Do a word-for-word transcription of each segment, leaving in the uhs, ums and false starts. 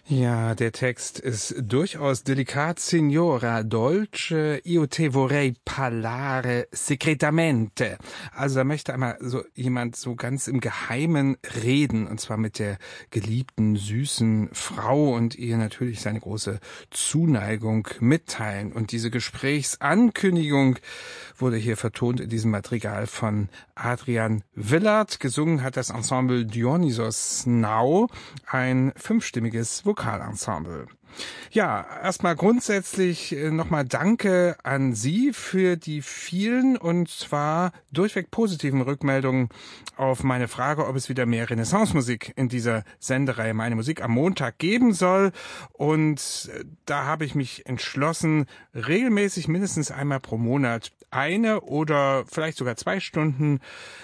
Ja, der Text ist durchaus delikat. Signora dolce, io te vorrei parlare segretamente. Also da möchte einmal so jemand so ganz im Geheimen reden, und zwar mit der geliebten, süßen Frau und ihr natürlich seine große Zuneigung mitteilen. Und diese Gesprächsankündigung wurde hier vertont in diesem Madrigal von Adrian Willard. Gesungen hat das Ensemble Dionysos Now, ein fünfstimmiges Vokalensemble. Ja, erstmal grundsätzlich nochmal Danke an Sie für die vielen und zwar durchweg positiven Rückmeldungen auf meine Frage, ob es wieder mehr Renaissance-Musik in dieser Sendereihe Meine Musik am Montag geben soll. Und da habe ich mich entschlossen, regelmäßig mindestens einmal pro Monat eine oder vielleicht sogar zwei Stunden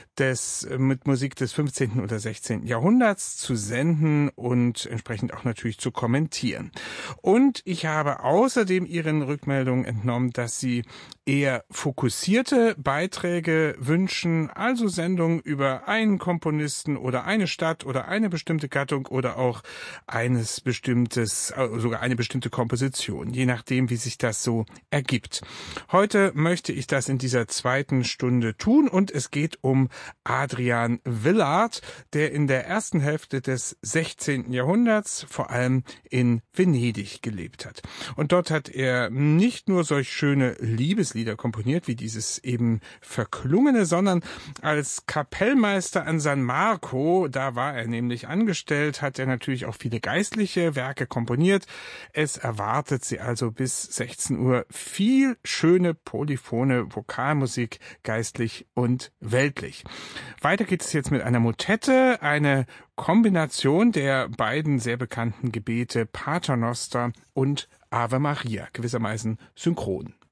des mit Musik des fünfzehnten oder sechzehnten Jahrhunderts zu senden und entsprechend auch natürlich zu kommentieren. Und ich habe außerdem Ihren Rückmeldungen entnommen, dass Sie eher fokussierte Beiträge wünschen, also Sendungen über einen Komponisten oder eine Stadt oder eine bestimmte Gattung oder auch eines bestimmtes, sogar eine bestimmte Komposition, je nachdem, wie sich das so ergibt. Heute möchte ich das in dieser zweiten Stunde tun und es geht um Adrian Willard, der in der ersten Hälfte des sechzehnten Jahrhunderts vor allem in Venedig gelebt hat. Und dort hat er nicht nur solch schöne Liebeslieder komponiert, wie dieses eben verklungene, sondern als Kapellmeister an San Marco, da war er nämlich angestellt, hat er natürlich auch viele geistliche Werke komponiert. Es erwartet Sie also bis sechzehn Uhr viel schöne polyphone Vokalmusik, geistlich und weltlich. Weiter geht es jetzt mit einer Motette, eine Kombination der beiden sehr bekannten Gebete Paternoster und Ave Maria, gewissermaßen synchron.